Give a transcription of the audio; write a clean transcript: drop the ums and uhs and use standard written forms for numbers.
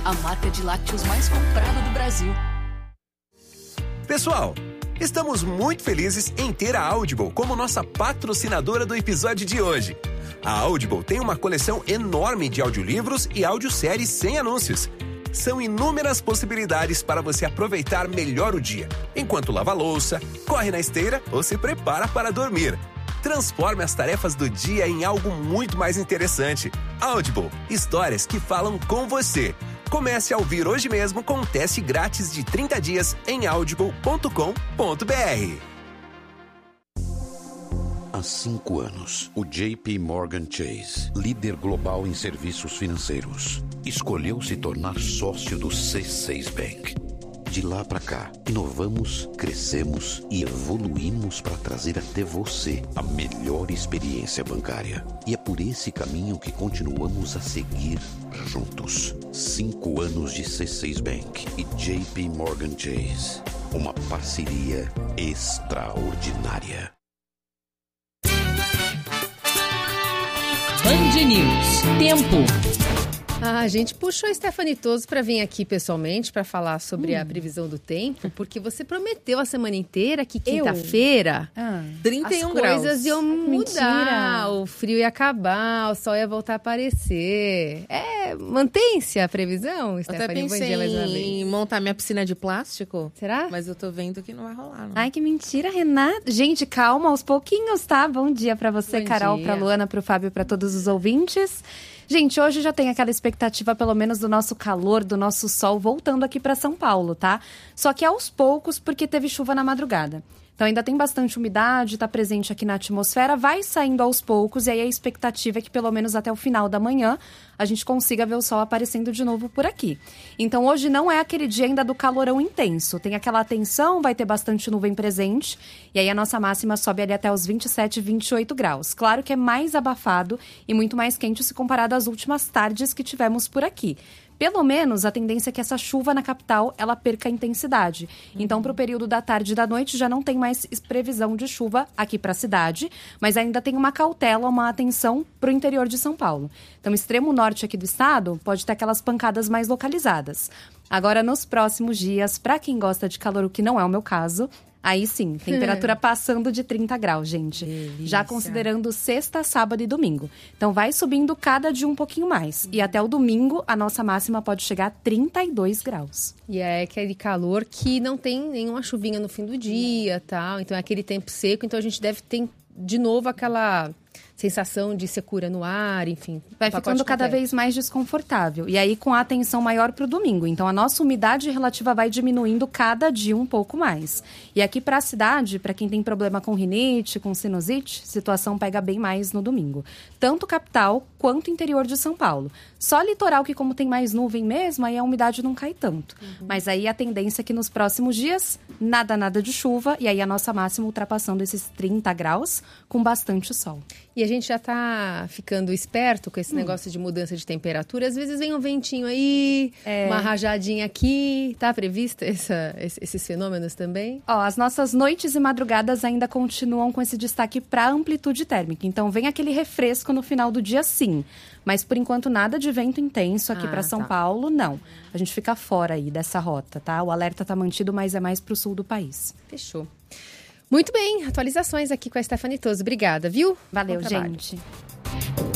a marca de lácteos mais comprada do Brasil. Pessoal, estamos muito felizes em ter a Audible como nossa patrocinadora do episódio de hoje. A Audible tem uma coleção enorme de audiolivros e audioséries sem anúncios. São inúmeras possibilidades para você aproveitar melhor o dia, enquanto lava a louça, corre na esteira ou se prepara para dormir. Transforme as tarefas do dia em algo muito mais interessante. Audible, histórias que falam com você. Comece a ouvir hoje mesmo com um teste grátis de 30 dias em audible.com.br. Há 5 anos, o JP Morgan Chase, líder global em serviços financeiros, escolheu se tornar sócio do C6 Bank. De lá para cá, inovamos, crescemos e evoluímos para trazer até você a melhor experiência bancária. E é por esse caminho que continuamos a seguir juntos. 5 anos de C6 Bank e JP Morgan Chase. Uma parceria extraordinária. Band News. Tempo. A gente puxou a Stephanie Toso para vir aqui pessoalmente para falar sobre a previsão do tempo, porque você prometeu a semana inteira que quinta-feira 31 as graus. coisas iam mudar, o frio ia acabar, o sol ia voltar a aparecer. Mantém-se a previsão, Eu Stephanie? até Bom pensei dia mais uma vez. em montar minha piscina de plástico. Será? Mas eu tô vendo que não vai rolar, não. Ai, que mentira, Renata. Gente, calma, aos pouquinhos, tá? Bom dia pra você, Bom Carol, dia. pra Luana, pro Fábio, pra todos os ouvintes. Gente, hoje já tem aquela expectativa, pelo menos, do nosso calor, do nosso sol, voltando aqui pra São Paulo, tá? Só que aos poucos, porque teve chuva na madrugada. Então ainda tem bastante umidade, está presente aqui na atmosfera, vai saindo aos poucos, e aí a expectativa é que pelo menos até o final da manhã a gente consiga ver o sol aparecendo de novo por aqui. Então hoje não é aquele dia ainda do calorão intenso, tem aquela tensão, vai ter bastante nuvem presente, e aí a nossa máxima sobe ali até os 27, 28 graus. Claro que é mais abafado e muito mais quente se comparado às últimas tardes que tivemos por aqui. Pelo menos, a tendência é que essa chuva na capital, ela perca a intensidade. Então, para o período da tarde e da noite, já não tem mais previsão de chuva aqui para a cidade, mas ainda tem uma cautela, uma atenção para o interior de São Paulo. Então, extremo norte aqui do estado, pode ter aquelas pancadas mais localizadas. Agora, nos próximos dias, para quem gosta de calor, o que não é o meu caso, aí sim, temperatura passando de 30 graus, gente. Delícia. Já considerando sexta, sábado e domingo. Então vai subindo cada dia um pouquinho mais. E até o domingo, a nossa máxima pode chegar a 32 graus. E é aquele calor que não tem nenhuma chuvinha no fim do dia, tal. Então é aquele tempo seco, então a gente deve ter de novo aquela sensação de secura no ar, enfim. Vai ficando cada vez mais desconfortável. E aí com a atenção maior para o domingo. Então a nossa umidade relativa vai diminuindo cada dia um pouco mais. E aqui para a cidade, para quem tem problema com rinite, com sinusite, a situação pega bem mais no domingo. Tanto capital quanto interior de São Paulo. Só litoral que como tem mais nuvem mesmo, aí a umidade não cai tanto. Mas aí a tendência é que nos próximos dias, nada de chuva. E aí a nossa máxima ultrapassando esses 30 graus com bastante sol. E a gente já tá ficando esperto com esse negócio de mudança de temperatura. Às vezes vem um ventinho aí, uma rajadinha aqui. Tá previsto esses fenômenos também? Ó, as nossas noites e madrugadas ainda continuam com esse destaque para amplitude térmica. Então vem aquele refresco no final do dia, sim. Mas por enquanto nada de vento intenso aqui para São Paulo, não. A gente fica fora aí dessa rota, tá? O alerta tá mantido, mas é mais pro sul do país. Fechou. Muito bem, atualizações aqui com a Stephanie Toso. Obrigada, viu? Valeu, Bom trabalho. gente.